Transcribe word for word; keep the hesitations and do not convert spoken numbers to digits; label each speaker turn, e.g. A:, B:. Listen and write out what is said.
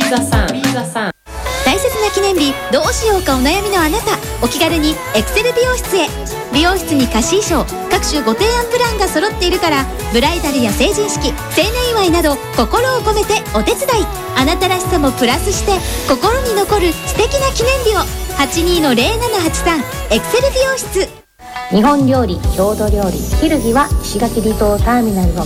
A: ザさん
B: 大切な記念日どうしようかお悩みのあなた、お気軽にエクセル美容室へ。美容室に貸し衣装、各種ご提案プランが揃っているから、ブライダルや成人式、成年祝いなど心を込めてお手伝い。あなたらしさもプラスして心に残る素敵な記念日を。はちにーのゼロななはちさん エクセル美容室。
C: 日本料理、郷土料理、キルギは石垣離島ターミナルの